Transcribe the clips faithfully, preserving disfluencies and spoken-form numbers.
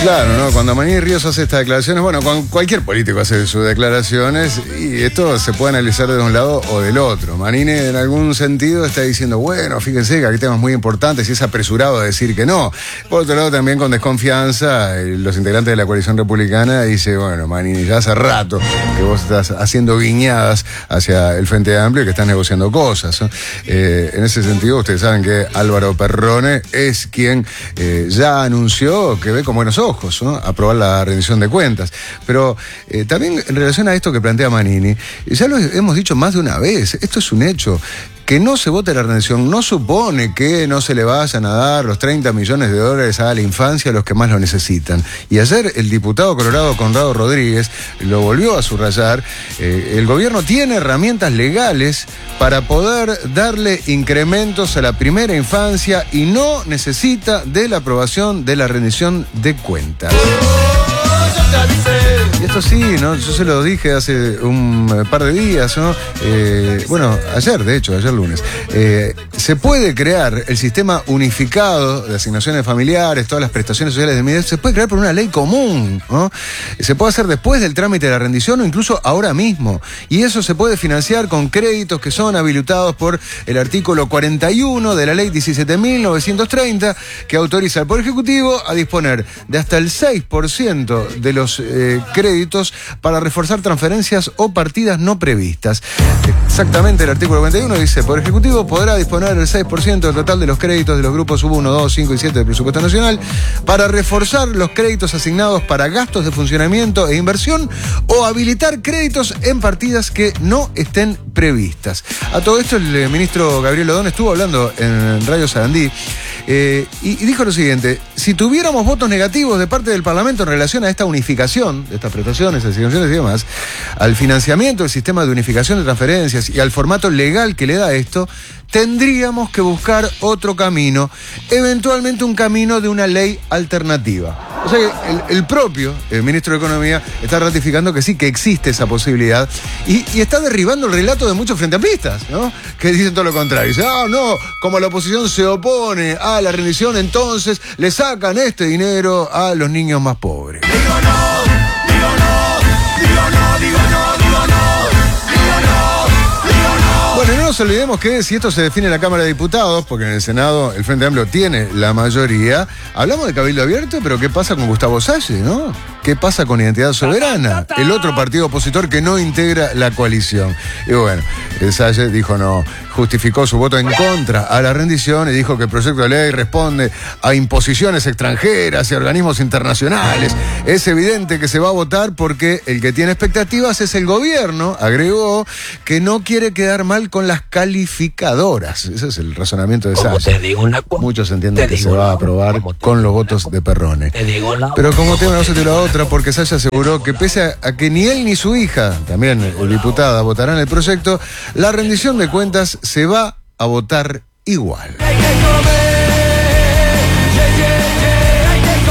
Claro, ¿no? Cuando Manini Ríos hace estas declaraciones, bueno, cuando cualquier político hace sus declaraciones y esto se puede analizar de un lado o del otro. Manini en algún sentido está diciendo, bueno, fíjense que hay temas muy importantes y es apresurado a decir que no. Por otro lado, también con desconfianza, los integrantes de la coalición republicana dicen, bueno, Manini, ya hace rato que vos estás haciendo guiñadas hacia el Frente Amplio y que estás negociando cosas, ¿no? Eh, en ese sentido, ustedes saben que Álvaro Perrone es quien eh, ya anunció que ve con buenos ojos, ¿no?, aprobar la rendición de cuentas. Pero eh, también en relación a esto que plantea Manini, ya lo hemos dicho más de una vez, esto es un hecho. Que no se vote la rendición no supone que no se le vayan a dar los treinta millones de dólares a la infancia a los que más lo necesitan. Y ayer el diputado colorado Conrado Rodríguez lo volvió a subrayar. Eh, el gobierno tiene herramientas legales para poder darle incrementos a la primera infancia y no necesita de la aprobación de la rendición de cuentas. Y esto sí, ¿no? Yo se lo dije hace un par de días, ¿no? Eh, bueno, ayer, de hecho, ayer lunes. Eh, se puede crear el sistema unificado de asignaciones familiares, todas las prestaciones sociales de MIDES, se puede crear por una ley común, ¿no? Se puede hacer después del trámite de la rendición o incluso ahora mismo. Y eso se puede financiar con créditos que son habilitados por el artículo cuarenta y uno de la ley diecisiete mil novecientos treinta, que autoriza al Poder Ejecutivo a disponer de hasta el seis por ciento de los eh, créditos para reforzar transferencias o partidas no previstas. Exactamente, el artículo cuarenta y uno dice, el Poder Ejecutivo podrá disponer del seis por ciento del total de los créditos de los grupos uno, dos, cinco y siete del presupuesto nacional para reforzar los créditos asignados para gastos de funcionamiento e inversión o habilitar créditos en partidas que no estén previstas. A todo esto el ministro Gabriel Odón estuvo hablando en Radio Sarandí eh, y, y dijo lo siguiente: si tuviéramos votos negativos de parte del Parlamento en relación a esta unificación de estas prestaciones, asignaciones y demás, al financiamiento del sistema de unificación de transferencias y al formato legal que le da esto, tendríamos que buscar otro camino, eventualmente un camino de una ley alternativa. O sea que el, el propio el ministro de Economía está ratificando que sí, que existe esa posibilidad y, y está derribando el relato de muchos frentamplistas, ¿no?, que dicen todo lo contrario. Dicen, ah, no, como la oposición se opone a la rendición, entonces le sacan este dinero a los niños más pobres. Digo no, digo no, digo no, digo no, digo no, digo no, digo no. Bueno, no nos olvidemos que si esto se define en la Cámara de Diputados, porque en el Senado el Frente Amplio tiene la mayoría, hablamos de Cabildo Abierto, pero ¿qué pasa con Gustavo Salle, no? ¿Qué pasa con Identidad Soberana? El otro partido opositor que no integra la coalición. Y bueno, el Salle dijo no, justificó su voto en contra a la rendición y dijo que el proyecto de ley responde a imposiciones extranjeras y organismos internacionales. Es evidente que se va a votar porque el que tiene expectativas es el gobierno, agregó, que no quiere quedar mal con las calificadoras. Ese es el razonamiento de Salle. Muchos entienden que se va a aprobar con los votos de Perrone. Pero como tema no se tiró a otra, porque Salle aseguró que pese a, a que ni él ni su hija, también el diputada, votarán el proyecto, la rendición de cuentas se va a votar igual. Hay que comer, yeah, yeah, yeah, hay que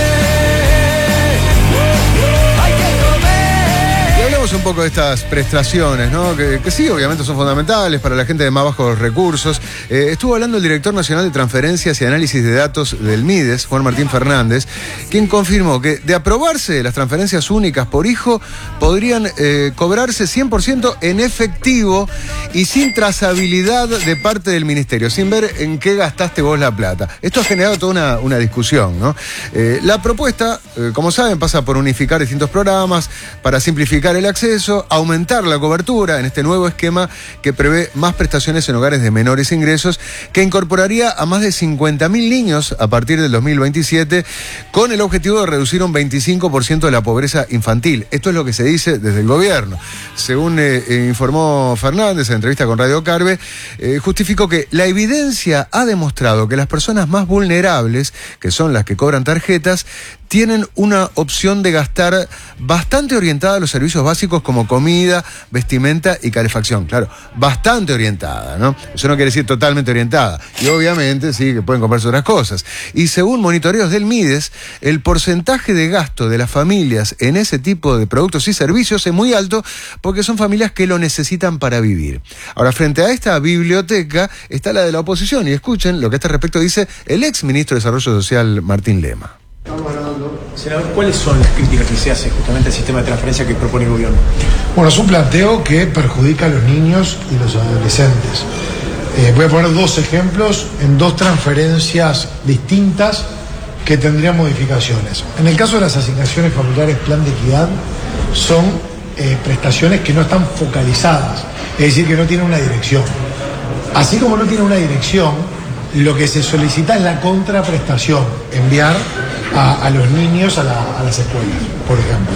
comer, hay que comer. Y hablamos un poco de estas prestaciones, ¿no? Que, que sí, obviamente son fundamentales para la gente de más bajos recursos. Eh, estuvo hablando el director nacional de transferencias y análisis de datos del MIDES, Juan Martín Fernández, quien confirmó que de aprobarse las transferencias únicas por hijo, podrían eh, cobrarse cien por ciento en efectivo y sin trazabilidad de parte del ministerio, sin ver en qué gastaste vos la plata. Esto ha generado toda una, una discusión, ¿no? Eh, la propuesta, eh, como saben, pasa por unificar distintos programas para simplificar el acceso, aumentar la cobertura en este nuevo esquema que prevé más prestaciones en hogares de menores ingresos, que incorporaría a más de cincuenta mil niños a partir del dos mil veintisiete, con el objetivo de reducir un veinticinco por ciento de la pobreza infantil. Esto es lo que se dice desde el gobierno. Según eh, informó Fernández en entrevista con Radio Carve, eh, justificó que la evidencia ha demostrado que las personas más vulnerables, que son las que cobran tarjetas, tienen una opción de gastar bastante orientada a los servicios básicos como comida, vestimenta y calefacción. Claro, bastante orientada, ¿no? Eso no quiere decir totalmente orientada. Y obviamente sí que pueden comprarse otras cosas. Y según monitoreos del MIDES, el porcentaje de gasto de las familias en ese tipo de productos y servicios es muy alto porque son familias que lo necesitan para vivir. Ahora, frente a esta biblioteca está la de la oposición y escuchen lo que a este respecto dice el ex ministro de Desarrollo Social, Martín Lema. Senador, ¿cuáles son las críticas que se hace justamente al sistema de transferencia que propone el gobierno? Bueno, es un planteo que perjudica a los niños y los adolescentes. Eh, voy a poner dos ejemplos en dos transferencias distintas que tendrían modificaciones. En el caso de las asignaciones familiares Plan de Equidad, son eh, prestaciones que no están focalizadas, es decir, que no tienen una dirección. Así como no tiene una dirección, lo que se solicita es la contraprestación, enviar a, a los niños a, la, a las escuelas, por ejemplo.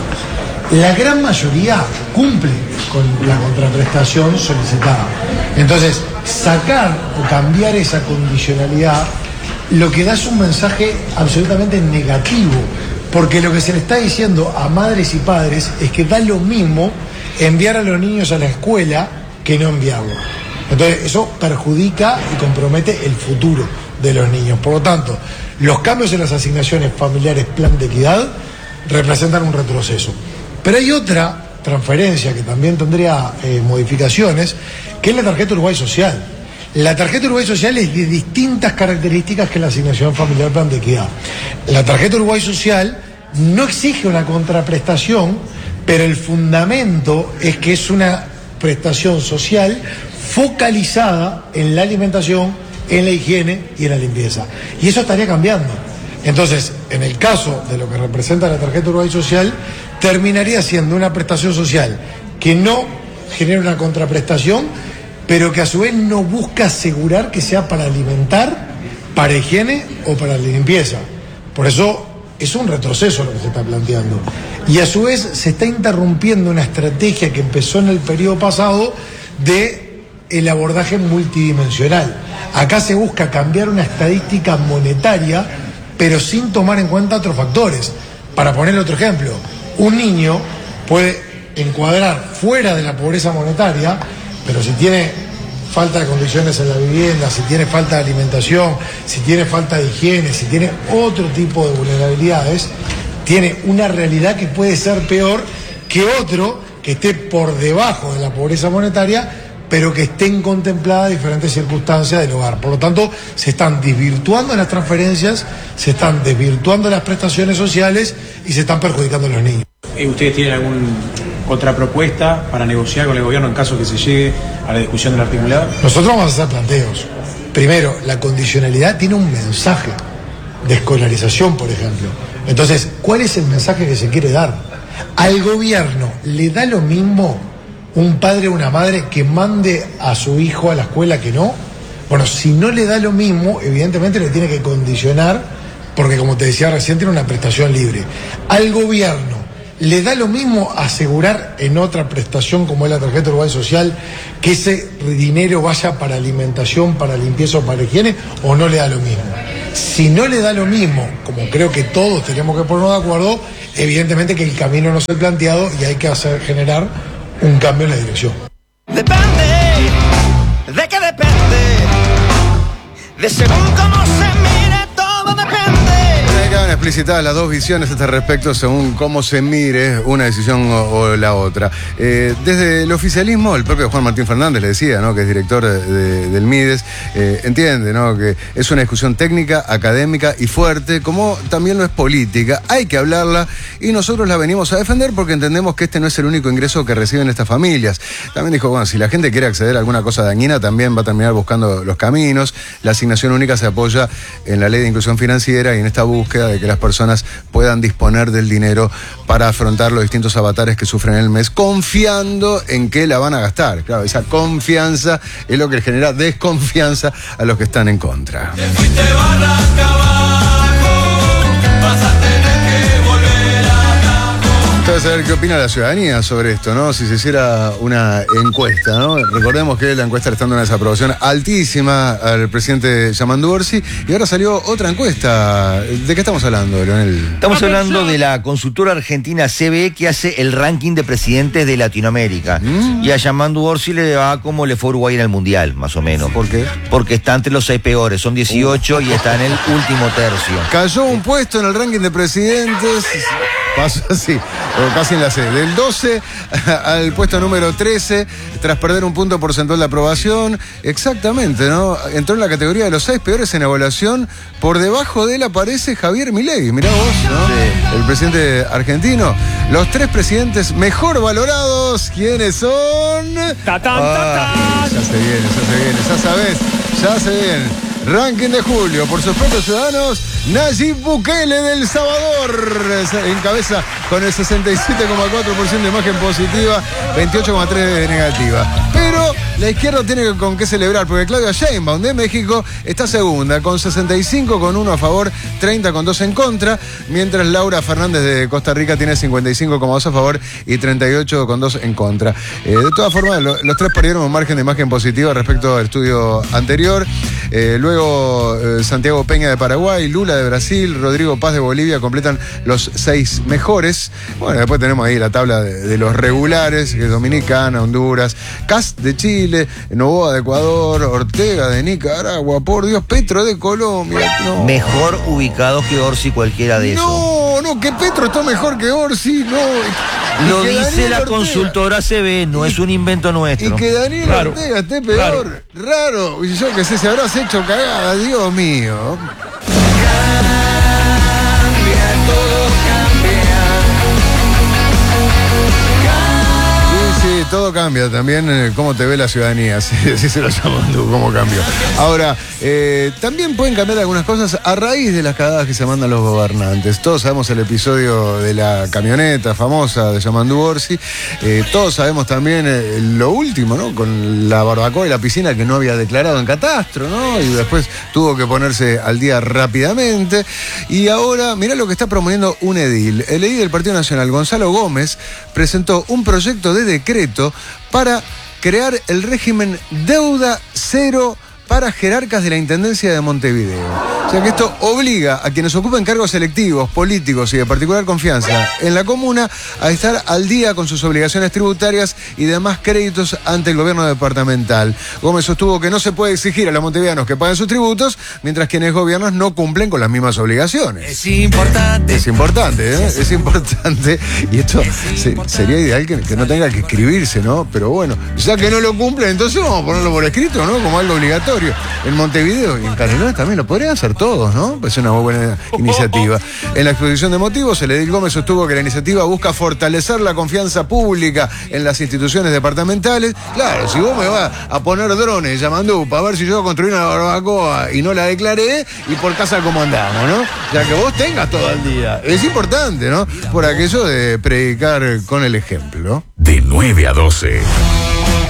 La gran mayoría cumple con la contraprestación solicitada. Entonces, sacar o cambiar esa condicionalidad lo que da es un mensaje absolutamente negativo, porque lo que se le está diciendo a madres y padres es que da lo mismo enviar a los niños a la escuela que no enviarlos. Entonces, eso perjudica y compromete el futuro de los niños. Por lo tanto, los cambios en las asignaciones familiares Plan de Equidad representan un retroceso. Pero hay otra transferencia que también tendría eh, modificaciones, que es la tarjeta Uruguay Social. La tarjeta Uruguay Social es de distintas características que la asignación familiar Plan de Equidad. La tarjeta Uruguay Social no exige una contraprestación, pero el fundamento es que es una prestación social focalizada en la alimentación, en la higiene y en la limpieza. Y eso estaría cambiando. Entonces, en el caso de lo que representa la tarjeta Uruguay Social, terminaría siendo una prestación social que no genera una contraprestación, pero que a su vez no busca asegurar que sea para alimentar, para higiene o para la limpieza. Por eso es un retroceso lo que se está planteando. Y a su vez se está interrumpiendo una estrategia que empezó en el periodo pasado de el abordaje multidimensional. Acá se busca cambiar una estadística monetaria, pero sin tomar en cuenta otros factores. Para poner otro ejemplo, un niño puede encuadrar fuera de la pobreza monetaria, pero si tiene falta de condiciones en la vivienda, si tiene falta de alimentación, si tiene falta de higiene, si tiene otro tipo de vulnerabilidades, tiene una realidad que puede ser peor que otro que esté por debajo de la pobreza monetaria, pero que estén contempladas diferentes circunstancias del hogar. Por lo tanto, se están desvirtuando las transferencias, se están desvirtuando las prestaciones sociales y se están perjudicando a los niños. ¿Ustedes tienen alguna contrapropuesta para negociar con el gobierno en caso que se llegue a la discusión del articulado? Nosotros vamos a hacer planteos. Primero, la condicionalidad tiene un mensaje de escolarización, por ejemplo. Entonces, ¿cuál es el mensaje que se quiere dar? Al gobierno le da lo mismo un padre o una madre que mande a su hijo a la escuela que no. Bueno, si no le da lo mismo, evidentemente le tiene que condicionar, porque como te decía recién, tiene una prestación libre. Al gobierno le da lo mismo asegurar en otra prestación como es la tarjeta Uruguay Social que ese dinero vaya para alimentación, para limpieza o para higiene, o no le da lo mismo. Si no le da lo mismo, como creo que todos tenemos que ponernos de acuerdo, evidentemente que el camino no se ha planteado y hay que hacer generar un cambio en la dirección. Depende, ¿de qué depende? De según cómo se mire, todo depende. Quedan explicitadas las dos visiones a este respecto según cómo se mire una decisión o, o la otra. Eh, desde el oficialismo, el propio Juan Martín Fernández le decía, ¿no?, que es director de, de, del MIDES, eh, entiende, ¿no?, que es una discusión técnica, académica y fuerte, como también lo es política. Hay que hablarla y nosotros la venimos a defender porque entendemos que este no es el único ingreso que reciben estas familias. También dijo, bueno, si la gente quiere acceder a alguna cosa dañina, también va a terminar buscando los caminos. La asignación única se apoya en la Ley de Inclusión Financiera y en esta búsqueda de que las personas puedan disponer del dinero para afrontar los distintos avatares que sufren en el mes, confiando en que la van a gastar. Claro, esa confianza es lo que genera desconfianza a los que están en contra. Te fuiste barranca abajo, vas a tener que volver abajo. Ustedes saber qué opina la ciudadanía sobre esto, ¿no? Si se hiciera una encuesta, ¿no? Recordemos que la encuesta le está dando una desaprobación altísima al presidente Yamandu Orsi y ahora salió otra encuesta. ¿De qué estamos hablando, Leonel? Estamos hablando de la consultora argentina C B E que hace el ranking de presidentes de Latinoamérica. ¿Mm? Y a Yamandu Orsi le va como le fue a Uruguay en el Mundial, más o menos. ¿Por qué? Porque está entre los seis peores, son dieciocho uh. y está en el último tercio. Cayó un puesto en el ranking de presidentes. pasó así, o casi en la C. Del doce al puesto número trece, tras perder un punto porcentual de aprobación. Exactamente, ¿no? Entró en la categoría de los seis peores en evaluación. Por debajo de él aparece Javier Milei. Mirá vos, ¿no? Sí. El presidente argentino. Los tres presidentes mejor valorados, ¿quiénes son? Ta, tan, Ah, ta, tan. ya se viene, ya se viene, ya sabés, ya se viene. Ranking de julio, por sus propios ciudadanos, Nayib Bukele del Salvador encabeza con el sesenta y siete coma cuatro por ciento de imagen positiva, veintiocho coma tres por ciento de negativa. Pero la izquierda tiene con qué celebrar, porque Claudia Sheinbaum de México está segunda, con sesenta y cinco coma uno a favor, treinta coma dos en contra, mientras Laura Fernández de Costa Rica tiene cincuenta y cinco coma dos a favor y treinta y ocho coma dos en contra. Eh, de todas formas, lo, los tres perdieron un margen de imagen positiva respecto al estudio anterior. Eh, luego eh, Santiago Peña de Paraguay, Lula de Brasil, Rodrigo Paz de Bolivia completan los seis mejores. Bueno, después tenemos ahí la tabla de, de los regulares, que es Dominicana, Honduras, Cast de Chile, Noboa de Ecuador, Ortega de Nicaragua, por Dios, Petro de Colombia. No. Mejor ubicados que Orsi cualquiera de esos. No, no, que Petro está mejor que Orsi, no. Lo Y que dice Daniel la Ortega- consultora C B, no es un invento nuestro. Y que Daniel Raro, Ortega esté peor. Raro. Y yo que sé, se habrás hecho cagada, Dios mío. Sí, sí, todo cambia también, eh, cómo te ve la ciudadanía, así, así se lo llaman tú, cómo cambió. Ahora, eh, también pueden cambiar algunas cosas a raíz de las cagadas que se mandan los gobernantes. Todos sabemos el episodio de la camioneta famosa de Yamandu Orsi. Eh, todos sabemos también eh, lo último, ¿no? Con la barbacoa y la piscina que no había declarado en catastro, ¿no? Y después tuvo que ponerse al día rápidamente. Y ahora, mirá lo que está proponiendo un edil. El edil del Partido Nacional, Gonzalo Gómez, presentó un proyecto de decreto para crear el régimen deuda cero para jerarcas de la Intendencia de Montevideo. O sea que esto obliga a quienes ocupen cargos selectivos, políticos y de particular confianza en la comuna a estar al día con sus obligaciones tributarias y demás créditos ante el gobierno departamental. Gómez sostuvo que no se puede exigir a los montevideanos que paguen sus tributos, mientras quienes gobiernos no cumplen con las mismas obligaciones. Es importante. Es importante, ¿eh? Es importante. Y esto se- sería ideal que, que no tenga que escribirse, ¿no? Pero bueno, ya que no lo cumplen, entonces vamos a ponerlo por escrito, ¿no? Como algo obligatorio. En Montevideo y en Canelones también lo podrían hacer todos, ¿no? Es una muy buena iniciativa. En la exposición de motivos, el edil Gómez sostuvo que la iniciativa busca fortalecer la confianza pública en las instituciones departamentales. Claro, si vos me vas a poner drones llamando para ver si yo construí una barbacoa y no la declaré, y por casa cómo andamos, ¿no? Ya que vos tengas todo el día. Es importante, ¿no? Por aquello de predicar con el ejemplo. De nueve a doce.